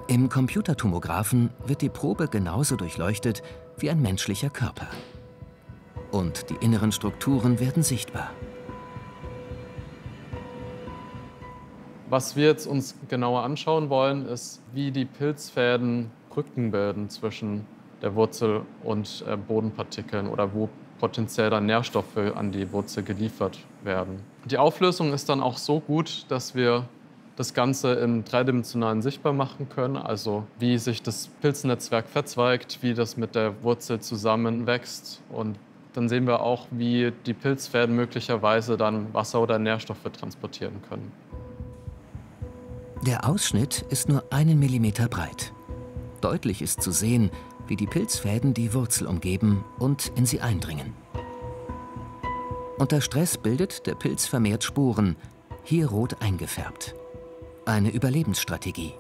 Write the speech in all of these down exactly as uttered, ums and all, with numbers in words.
Im Computertomographen wird die Probe genauso durchleuchtet wie ein menschlicher Körper. Und die inneren Strukturen werden sichtbar. Was wir jetzt uns genauer anschauen wollen, ist, wie die Pilzfäden Brücken bilden zwischen der Wurzel und äh, Bodenpartikeln oder wo potenziell dann Nährstoffe an die Wurzel geliefert werden. Die Auflösung ist dann auch so gut, dass wir das Ganze im dreidimensionalen sichtbar machen können, also wie sich das Pilznetzwerk verzweigt, wie das mit der Wurzel zusammenwächst. Und dann sehen wir auch, wie die Pilzfäden möglicherweise dann Wasser oder Nährstoffe transportieren können. Der Ausschnitt ist nur einen Millimeter breit. Deutlich ist zu sehen, wie die Pilzfäden die Wurzel umgeben und in sie eindringen. Unter Stress bildet der Pilz vermehrt Sporen, hier rot eingefärbt. Eine Überlebensstrategie.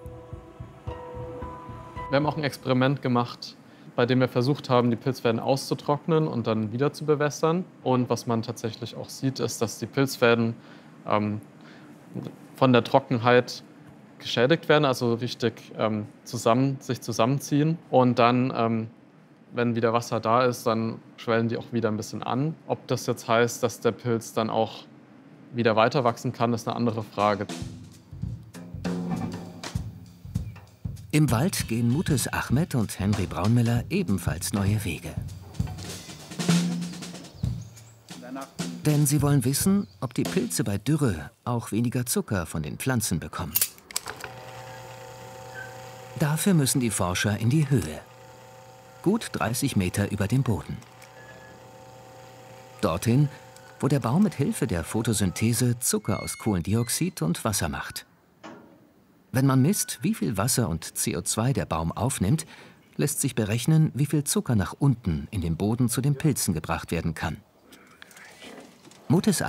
Wir haben auch ein Experiment gemacht, bei dem wir versucht haben, die Pilzfäden auszutrocknen und dann wieder zu bewässern. Und was man tatsächlich auch sieht, ist, dass die Pilzfäden ähm, von der Trockenheit geschädigt werden, also richtig ähm, zusammen, sich zusammenziehen. Und dann, ähm, wenn wieder Wasser da ist, dann schwellen die auch wieder ein bisschen an. Ob das jetzt heißt, dass der Pilz dann auch wieder weiter wachsen kann, ist eine andere Frage. Im Wald gehen Mutis Ahmed und Henry Braunmiller ebenfalls neue Wege. Denn sie wollen wissen, ob die Pilze bei Dürre auch weniger Zucker von den Pflanzen bekommen. Dafür müssen die Forscher in die Höhe. Gut dreißig Meter über dem Boden. Dorthin, wo der Baum mit Hilfe der Photosynthese Zucker aus Kohlendioxid und Wasser macht. Wenn man misst, wie viel Wasser und C O zwei der Baum aufnimmt, lässt sich berechnen, wie viel Zucker nach unten in den Boden zu den Pilzen gebracht werden kann. Mutis